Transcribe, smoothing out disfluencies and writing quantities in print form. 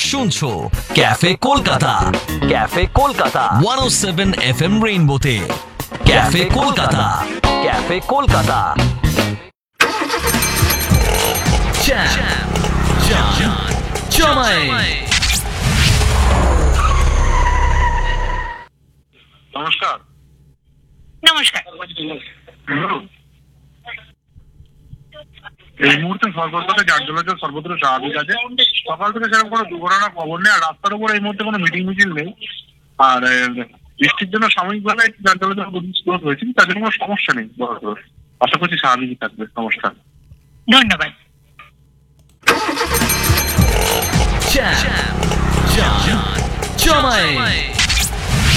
শুনছো cafe Kolkata, cafe Kolkata 107 FM রেইনবোতে। Cafe Kolkata, cafe Kolkata. নমস্কার। নমস্কার। এই মুহূর্তে সর্বত্র যার সর্বত্র স্বাভাবিক আছে। সকাল থেকে সেরকম কোনো দুর্ঘটনা খবর নেই। আর রাস্তার উপর এই মুহূর্তে কোনো মিটিং মিছিল নেই। আর বৃষ্টির জন্য সাময়িকভাবে যার জলযোগ হয়েছে, তার জন্য কোনো সমস্যা নেই। আশা করছি স্বাভাবিকই থাকবে। নমস্কার, ধন্যবাদ। জমাই